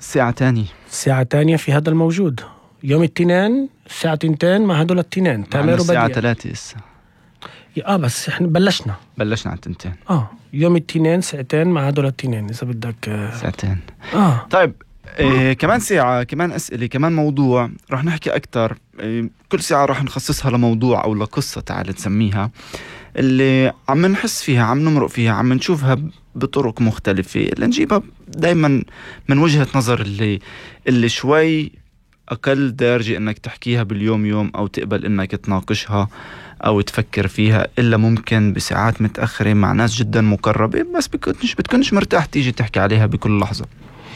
ساعة تانية في هذا الموجود يوم الاثنين الساعة 2 مع هدول الاثنين تامر وبديع. الساعة 3 لسه. بس احنا بلشنا على 2. يوم الاثنين ساعتين مع هدول الاثنين إذا بدك. ساعتين. طيب كمان ساعة، كمان أسئلة، كمان موضوع رح نحكي أكتر. كل ساعة رح نخصصها لموضوع أو لقصة تعال نسميها، اللي عم نحس فيها، عم نمرق فيها، عم نشوفها بطرق مختلفة، اللي نجيبها دايما من وجهة نظر اللي شوي أقل درجة إنك تحكيها باليوم يوم أو تقبل إنك تناقشها أو تفكر فيها، إلا ممكن بساعات متأخرة مع ناس جدا مقربة بس بتكونش مرتاح تيجي تحكي عليها بكل لحظة.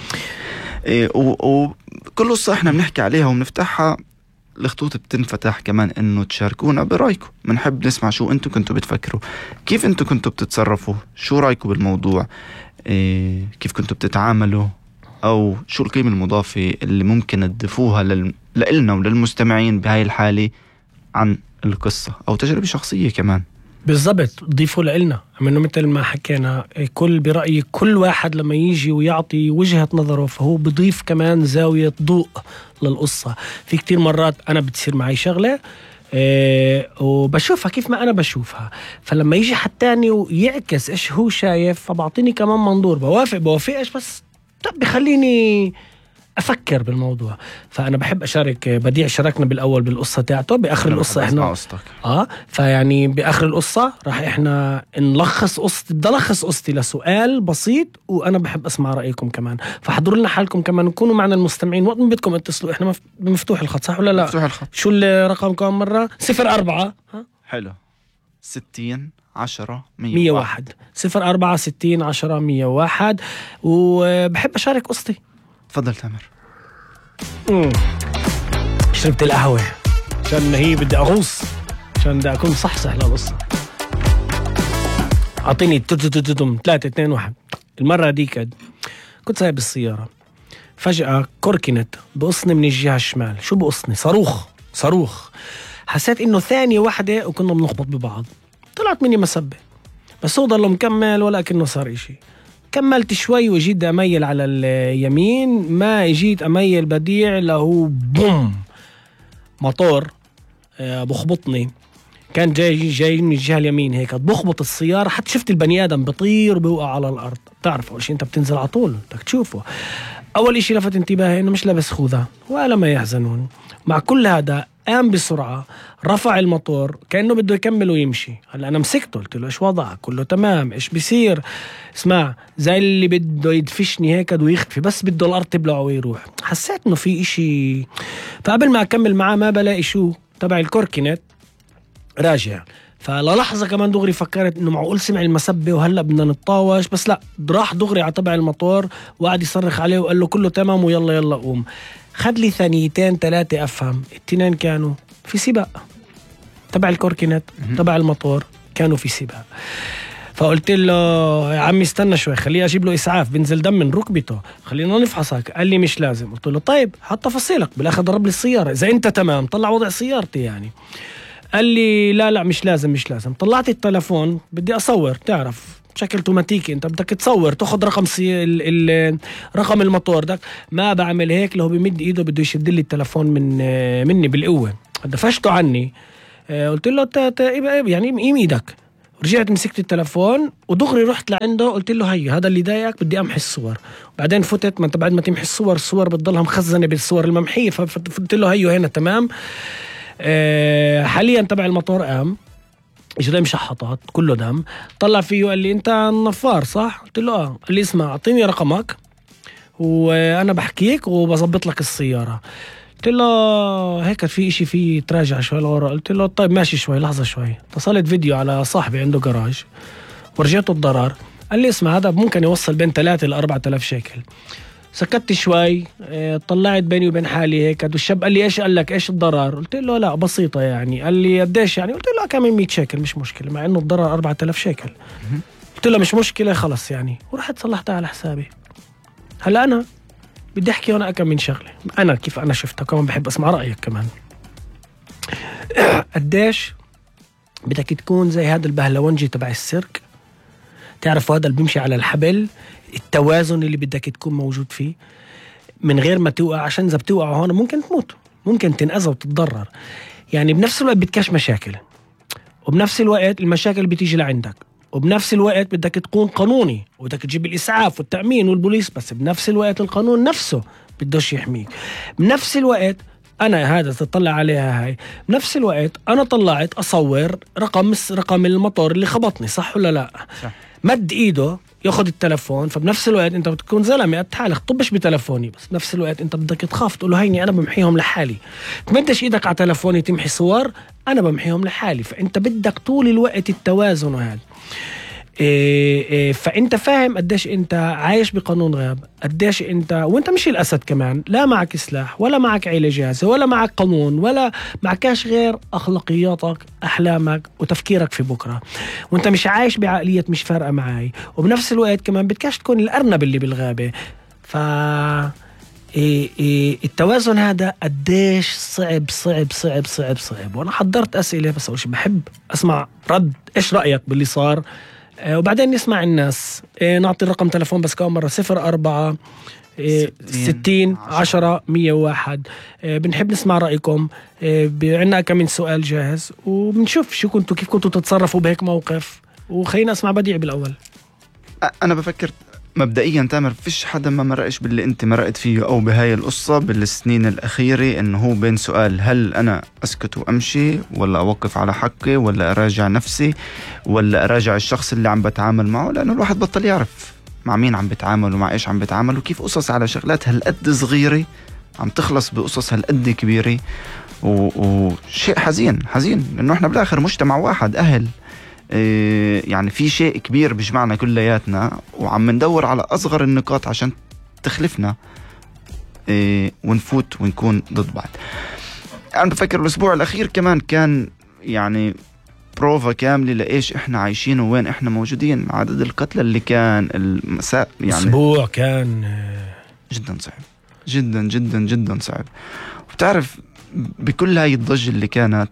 وكل قصة إحنا بنحكي عليها وبنفتحها، الخطوط بتنفتح كمان إنه تشاركونا برأيكم. بنحب نسمع شو أنتوا كنتوا بتفكروا، كيف أنتوا كنتوا بتتصرفوا، شو رأيكم بالموضوع، كيف كنتوا بتتعاملوا، أو شو القيمة المضافة اللي ممكن تضيفوها لنا وللمستمعين بهاي الحالة عن القصة أو تجربة شخصية كمان. بالضبط، ضيفوا لنا منه مثل ما حكينا. كل برأيي كل واحد لما يجي ويعطي وجهة نظره فهو بضيف كمان زاوية ضوء للقصة. في كتير مرات أنا بتصير معي شغلة وبشوفها كيف ما أنا بشوفها، فلما يجي حد تاني ويعكس إيش هو شايف فبعطيني كمان منظور، بوافقش بس بخليني أفكر بالموضوع. فأنا بحب أشارك. بديع شاركنا بالأول بالقصة تاعته، بآخر القصة إحنا فيعني بآخر القصة راح إحنا نلخص قصتي، بدي ألخص قصتي لسؤال بسيط، وأنا بحب أسمع رأيكم كمان. فحضروا لنا حالكم كمان وكونوا معنا المستمعين وقت ما بدكم اتصلوا. إحنا مفتوح الخط صح ولا لا؟ مفتوح الخط. شو الرقم كم مرة؟ 04 حلو 60 10 101 04 60 10 101. وبحب أشارك قصتي. تفضل تامر. شربت القهوة عشان هي بدي أغوص، عشان بدي أكون صحصح للقصة. أعطيني 3 2 1. المرة دي كنت سايب السيارة، فجأة كوركنت بقصني من الجهة الشمال. شو بقصني؟ صاروخ. حسيت إنه ثانية واحدة وكنا بنخبط ببعض. طلعت مني مسبة، بس هو ضل مكمل ولا كأنه صار إشي. كملت شوي وجيت أميل على اليمين، ما جيت أميل بديع له بوم موتور بخبطني. كان جاي من الجهة اليمين هيك بخبط السيارة، حتى شفت البني آدم بطير وبيوقع على الأرض. تعرف أول شيء أنت بتنزل على طول بدك تشوفه. أول إشي لفت انتباهي إنه مش لابس خوذة ولا ما يحزنون. مع كل هذا قام بسرعة، رفع الموتور كأنه بده يكمل ويمشي. هلا أنا مسكته قلت له إيش وضعك؟ كله تمام، إيش بيصير؟ اسمع، زي اللي بده يدفشني هيك ويختفي، بس بده الأرض تبلعه ويروح. حسيت إنه في إشي، فقبل ما أكمل معاه ما بلاقي شو تبع الكوركنت راجع. فللحظة كمان دغري فكرت إنه معقول سمع المسبة وهلأ بدنا نتطاوش، بس لا، راح دغري على تبع الموتور وقعد يصرخ عليه وقال له كله تمام ويلا قوم. خد لي 2 3 أفهم. التنين كانوا في سباق تبع الكوركنت تبع الموتور، كانوا في سباق. فقلت له يا عمي استنى شوي، خليه أجيب له إسعاف، بنزل دم من ركبته، خلينا نفحصك. قال لي مش لازم. قلت له طيب حط تفاصيلك، بالآخر ضرب لي السيارة، إذا أنت تمام طلع وضع سيارتي يعني. قال لي لا مش لازم. طلعت التلفون بدي أصور، تعرف بشكل اوتوماتيكي انت بدك تصور تاخذ رقم رقم الموتور دك. ما بعمل هيك، لو بمد ايده بده يشد لي التلفون مني بالقوه. دفشته عني. قلت له يعني قيم ايدك. رجعت مسكت التلفون ودغري رحت لعنده، قلت له هي هذا اللي ضايقك، بدي امحي الصور. بعدين فتت، ما انت بعد ما تمحي الصور بتضلها مخزنه بالصور الممحيه، فقلت له هي هنا تمام. حاليا تبع الموتور قام اجري مشحطات كله دم، طلع فيه قال لي انت النفار صح؟ قلت له قال لي اسمع اعطيني رقمك وانا بحكيك وبظبط لك السياره. قلت له هيك في اشي فيه تراجع شوي لورا. قلت له طيب ماشي شوي، لحظه شوي. اتصلت فيديو على صاحبي عنده جراج ورجعته الضرر. قال لي اسمع هذا ممكن يوصل بين 3 ل 4000 شيكل. سكتت شوي، طلعت بيني وبين حالي هيك. والشاب قال لي ايش قال لك، ايش الضرر؟ قلت له لا بسيطة يعني. قال لي قديش يعني؟ قلت له كم 100 شيكل مش مشكلة، مع انه الضرر 4000 شيكل. قلت له مش مشكلة خلص يعني، ورحت صلحتها على حسابي. هلا انا بدي احكي هنا كم من شغلة، انا كيف انا شفتها، كمان بحب اسمع رأيك كمان. قديش بدك تكون زي هذا البهلوانجي تبع السيرك، تعرف هذا اللي بيمشي على الحبل، التوازن اللي بدك تكون موجود فيه. من غير ما توقع، عشان إذا بتوقع هون ممكن تموت، ممكن تنأذى وتتضرر. يعني بنفس الوقت بدكش مشاكل، وبنفس الوقت المشاكل بتيجي لعندك، وبنفس الوقت بدك تكون قانوني وبدك تجيب الإسعاف والتأمين والبوليس، بس بنفس الوقت القانون نفسه بدوش يحميك. بنفس الوقت أنا هذا تطلع عليها هاي، بنفس الوقت أنا طلعت أصور رقم المطور اللي خبطني، صح ولا لا؟ صح. مد إيده ياخد التلفون، فبنفس الوقت أنت بتكون زلمة قد حالك طبش بتلفوني، بس بنفس الوقت أنت بدك تخاف تقول له هيني أنا بمحيهم لحالي. تمدش إيدك على تلفوني تمحي صور، أنا بمحيهم لحالي. فأنت بدك طول الوقت التوازن هذا. فأنت فاهم قديش أنت عايش بقانون غاب، قديش أنت وأنت مش الأسد كمان، لا معك سلاح ولا معك عيلة جاهزة ولا معك قانون ولا معكاش غير أخلاقياتك، أحلامك وتفكيرك في بكرة، وأنت مش عايش بعقلية مش فارقة معاي، وبنفس الوقت كمان بدكاش تكون الأرنب اللي بالغابة. ف التوازن هذا قديش صعب صعب صعب صعب صعب. وأنا حضرت أسئلة بس أول شيء بحب أسمع رد إيش رأيك باللي صار، وبعدين نسمع الناس. نعطي الرقم تلفون بس كم مرة 04 60 10 101. بنحب نسمع رأيكم. عنا كم من سؤال جاهز وبنشوف شو كنتوا كيف كنتوا تتصرفوا بهيك موقف. وخلينا أسمع بديع بالأول. أنا بفكر مبدئيا تامر فيش حدا ما مرقش باللي انت مرقت فيه او بهاي القصة بالسنين الأخيرة، انه هو بين سؤال هل انا اسكت وامشي ولا اوقف على حقي ولا اراجع نفسي ولا اراجع الشخص اللي عم بتعامل معه، لانه الواحد بطل يعرف مع مين عم بتعامل ومع ايش عم بتعامل، وكيف قصص على شغلات هالقد صغيرة عم تخلص بقصص هالقد كبيرة. وشيء حزين لانه احنا بالاخر مجتمع واحد، اهل، يعني في شيء كبير بيجمعنا كلياتنا، وعم ندور على أصغر النقاط عشان تخلفنا ونفوت ونكون ضد بعض. أنا بفكر الأسبوع الأخير كمان كان يعني بروفا كاملة لإيش إحنا عايشين ووين إحنا موجودين. عدد القتلى اللي كان المساء يعني أسبوع كان جدا صعب، جدا جدا جدا صعب. وبتعرف بكل هاي الضجة اللي كانت،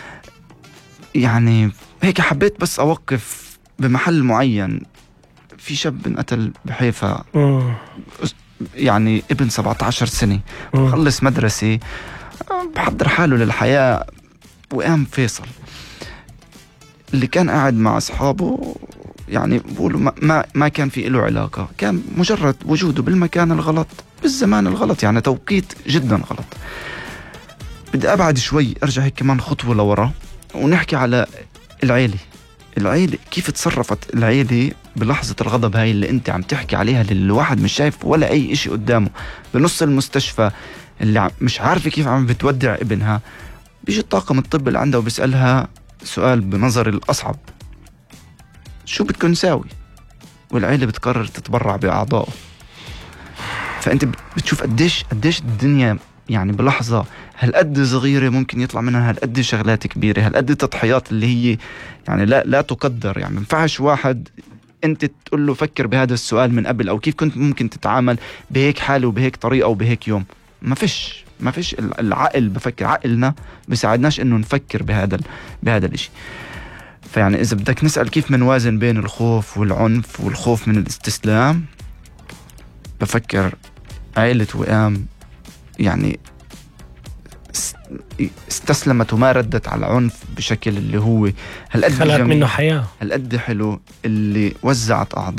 يعني هيك حبيت بس أوقف بمحل معين. في شاب انقتل بحيفا، يعني ابن 17 سنة مخلص مدرسة بحضر حاله للحياة، وقام فيصل اللي كان قاعد مع أصحابه يعني بقولوا ما كان في له علاقة، كان مجرد وجوده بالمكان الغلط بالزمان الغلط، يعني توقيت جدا غلط. بدي أبعد شوي، أرجع هيك كمان خطوة لورا ونحكي على العيلة كيف تصرفت العيلة بلحظة الغضب هاي اللي انت عم تحكي عليها، اللي الواحد مش شايف ولا اي اشي قدامه، بنص المستشفى اللي مش عارفة كيف عم بتودع ابنها. بيجي الطاقم الطب اللي عنده وبيسألها سؤال بنظر الأصعب، شو بدكن نساوي؟ والعيلة بتقرر تتبرع بأعضائه. فانت بتشوف قديش الدنيا يعني بلحظة هالقد صغيرة ممكن يطلع منها هالقد شغلات كبيرة، هالقد تضحيات اللي هي يعني لا تقدر. يعني منفعش واحد انت تقول له فكر بهذا السؤال من قبل، او كيف كنت ممكن تتعامل بهيك حالة وبهيك طريقة وبهيك يوم. ما فيش العقل بفكر، عقلنا بيساعدناش انه نفكر بهذا الاشي. فيعني اذا بدك نسأل كيف منوازن بين الخوف والعنف والخوف من الاستسلام، بفكر عائلة وئام يعني استسلمت وما ردت على العنف بشكل اللي هو هالقد خلقت منه حياة، هالقد حلو، اللي وزعت أعضاء